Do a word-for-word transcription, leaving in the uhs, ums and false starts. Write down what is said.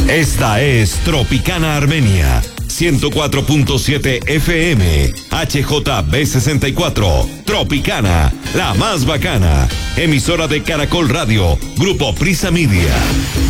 Esta es Tropicana Armenia, ciento cuatro punto siete F M, H J B sesenta y cuatro, Tropicana, la más bacana, emisora de Caracol Radio, Grupo Prisa Media.